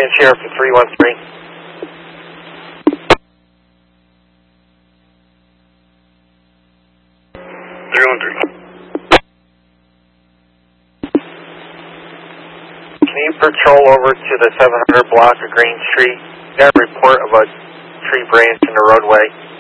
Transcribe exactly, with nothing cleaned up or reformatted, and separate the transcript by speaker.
Speaker 1: again, Sheriff, to three one three.
Speaker 2: three one three.
Speaker 1: Can you patrol over to the seven hundred block of Green Street? Got a report of a tree branch in the roadway.